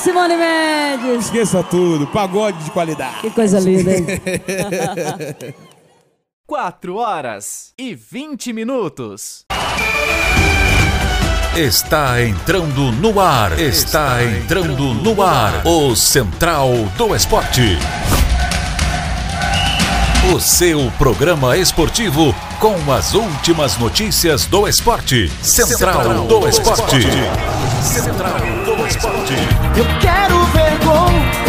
Simone Mendes. Esqueça tudo, pagode de qualidade. Que coisa linda, hein? 4h20. Está entrando no ar. Está entrando no ar. O Central do Esporte. O seu programa esportivo com as últimas notícias do esporte. Central do Esporte. Central do Esporte. Eu quero ver gol.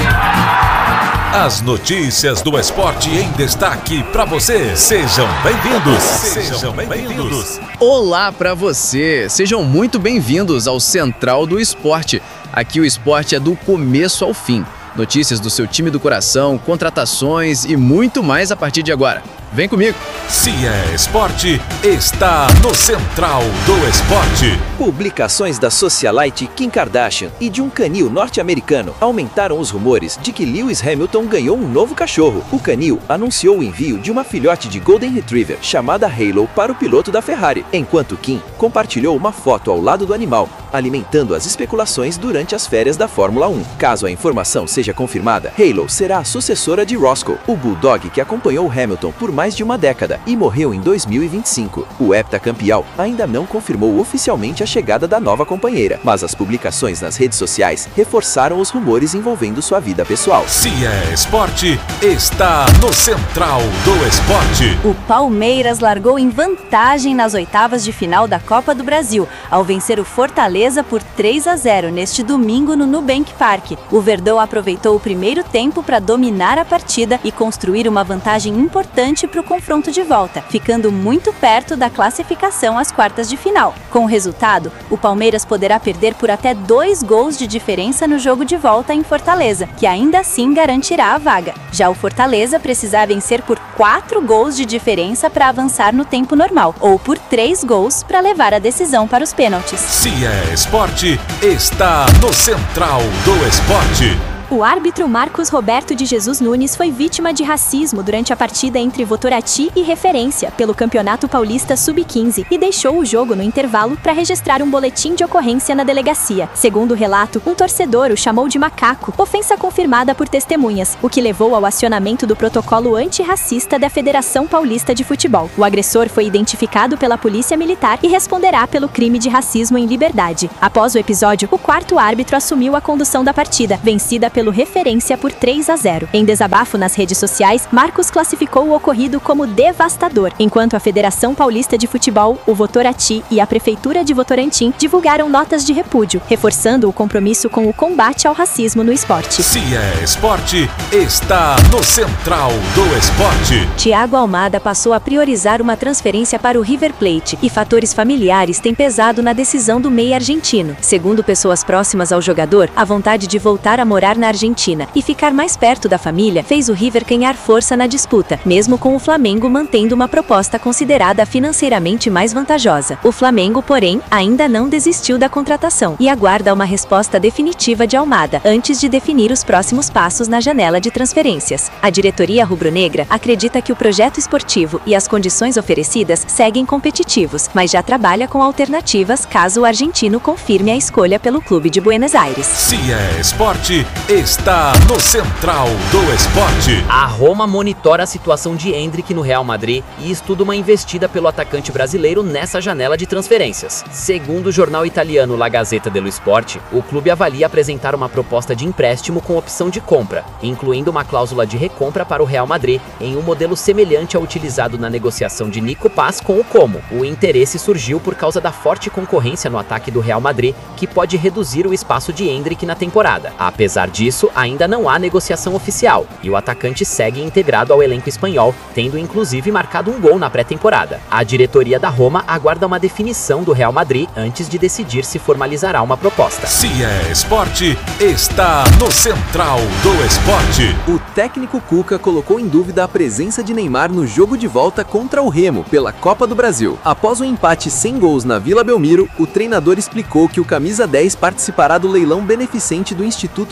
As notícias do esporte em destaque para você. Sejam bem-vindos. Sejam bem-vindos. Olá para você. Sejam muito bem-vindos ao Central do Esporte. Aqui o esporte é do começo ao fim. Notícias do seu time do coração, contratações e muito mais a partir de agora. Vem comigo! Se é esporte, está no Central do Esporte. Publicações da socialite Kim Kardashian e de um canil norte-americano aumentaram os rumores de que Lewis Hamilton ganhou um novo cachorro. O canil anunciou o envio de uma filhote de Golden Retriever chamada Halo para o piloto da Ferrari, enquanto Kim compartilhou uma foto ao lado do animal, alimentando as especulações durante as férias da Fórmula 1. Caso a informação seja confirmada, Halo será a sucessora de Roscoe, o bulldog que acompanhou Hamilton por mais de uma década e morreu em 2025. O heptacampeão ainda não confirmou oficialmente a chegada da nova companheira, mas as publicações nas redes sociais reforçaram os rumores envolvendo sua vida pessoal. Se é esporte, está no Central do Esporte. O Palmeiras largou em vantagem nas oitavas de final da Copa do Brasil, ao vencer o Fortaleza por 3-0 neste domingo no Nubank Park. O Verdão aproveitou o primeiro tempo para dominar a partida e construir uma vantagem importante para o confronto de volta, ficando muito perto da classificação às quartas de final. Com o resultado, o Palmeiras poderá perder por até 2 gols de diferença no jogo de volta em Fortaleza, que ainda assim garantirá a vaga. Já o Fortaleza precisa vencer por 4 gols de diferença para avançar no tempo normal, ou por 3 gols para levar a decisão para os pênaltis. Se é esporte, está no Central do Esporte. O árbitro Marcos Roberto de Jesus Nunes foi vítima de racismo durante a partida entre Votorantim e Referência pelo Campeonato Paulista Sub-15 e deixou o jogo no intervalo para registrar um boletim de ocorrência na delegacia. Segundo o relato, um torcedor o chamou de macaco, ofensa confirmada por testemunhas, o que levou ao acionamento do protocolo antirracista da Federação Paulista de Futebol. O agressor foi identificado pela Polícia Militar e responderá pelo crime de racismo em liberdade. Após o episódio, o quarto árbitro assumiu a condução da partida, vencida pelo Referência por 3-0. Em desabafo nas redes sociais, Marcos classificou o ocorrido como devastador, enquanto a Federação Paulista de Futebol, o Votorantim e a Prefeitura de Votorantim divulgaram notas de repúdio, reforçando o compromisso com o combate ao racismo no esporte. Se é esporte, está no Central do Esporte. Thiago Almada passou a priorizar uma transferência para o River Plate e fatores familiares têm pesado na decisão do meia argentino. Segundo pessoas próximas ao jogador, a vontade de voltar a morar na Argentina e ficar mais perto da família fez o River ganhar força na disputa, mesmo com o Flamengo mantendo uma proposta considerada financeiramente mais vantajosa. O Flamengo, porém, ainda não desistiu da contratação e aguarda uma resposta definitiva de Almada antes de definir os próximos passos na janela de transferências. A diretoria rubro-negra acredita que o projeto esportivo e as condições oferecidas seguem competitivos, mas já trabalha com alternativas caso o argentino confirme a escolha pelo clube de Buenos Aires. Se é esporte, está no Central do Esporte. A Roma monitora a situação de Endrick no Real Madrid e estuda uma investida pelo atacante brasileiro nessa janela de transferências. Segundo o jornal italiano La Gazzetta dello Sport, o clube avalia apresentar uma proposta de empréstimo com opção de compra, incluindo uma cláusula de recompra para o Real Madrid em um modelo semelhante ao utilizado na negociação de Nico Paz com o Como. O interesse surgiu por causa da forte concorrência no ataque do Real Madrid, que pode reduzir o espaço de Endrick na temporada. Apesar disso, ainda não há negociação oficial e o atacante segue integrado ao elenco espanhol, tendo inclusive marcado um gol na pré-temporada. A diretoria da Roma aguarda uma definição do Real Madrid antes de decidir se formalizará uma proposta. Se é esporte, está no Central do Esporte. O técnico Cuca colocou em dúvida a presença de Neymar no jogo de volta contra o Remo pela Copa do Brasil. Após um empate sem gols na Vila Belmiro, o treinador explicou que o camisa 10 participará do leilão beneficente do Instituto Neymar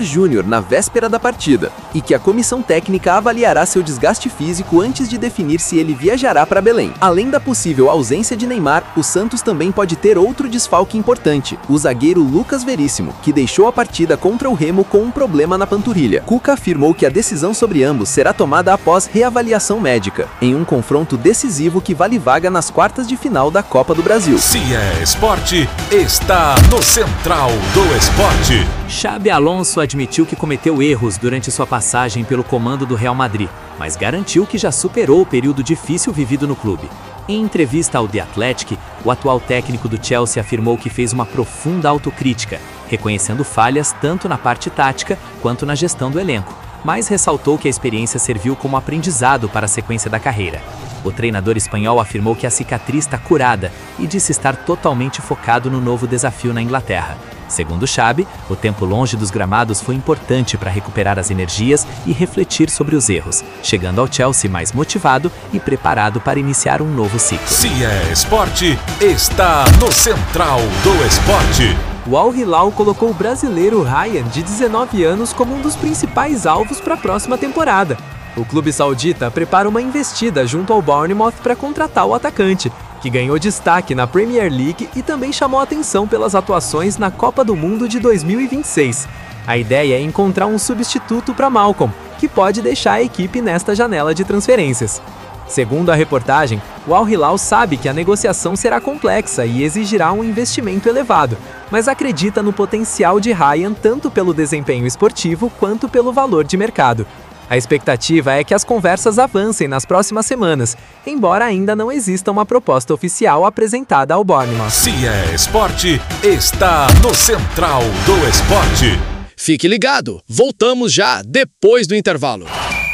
Júnior na véspera da partida e que a comissão técnica avaliará seu desgaste físico antes de definir se ele viajará para Belém. Além da possível ausência de Neymar, o Santos também pode ter outro desfalque importante, o zagueiro Lucas Veríssimo, que deixou a partida contra o Remo com um problema na panturrilha. Cuca afirmou que a decisão sobre ambos será tomada após reavaliação médica, em um confronto decisivo que vale vaga nas quartas de final da Copa do Brasil. Se é esporte, está no Central do Esporte. Xabi Alonso admitiu que cometeu erros durante sua passagem pelo comando do Real Madrid, mas garantiu que já superou o período difícil vivido no clube. Em entrevista ao The Athletic, o atual técnico do Chelsea afirmou que fez uma profunda autocrítica, reconhecendo falhas tanto na parte tática quanto na gestão do elenco, mas ressaltou que a experiência serviu como aprendizado para a sequência da carreira. O treinador espanhol afirmou que a cicatriz está curada e disse estar totalmente focado no novo desafio na Inglaterra. Segundo Xabi, o tempo longe dos gramados foi importante para recuperar as energias e refletir sobre os erros, chegando ao Chelsea mais motivado e preparado para iniciar um novo ciclo. Se é esporte, está no Central do Esporte. O Al Hilal colocou o brasileiro Ryan, de 19 anos, como um dos principais alvos para a próxima temporada. O clube saudita prepara uma investida junto ao Bournemouth para contratar o atacante, que ganhou destaque na Premier League e também chamou atenção pelas atuações na Copa do Mundo de 2026. A ideia é encontrar um substituto para Malcolm, que pode deixar a equipe nesta janela de transferências. Segundo a reportagem, o Al Hilal sabe que a negociação será complexa e exigirá um investimento elevado, mas acredita no potencial de Ryan tanto pelo desempenho esportivo quanto pelo valor de mercado. A expectativa é que as conversas avancem nas próximas semanas, embora ainda não exista uma proposta oficial apresentada ao Bournemouth. Se é esporte, está no Central do Esporte. Fique ligado, voltamos já depois do intervalo.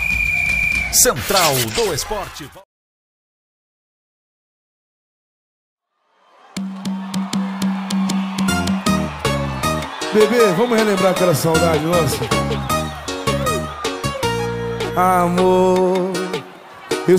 Central do Esporte. Bebê, vamos relembrar aquela saudade nossa? Amor,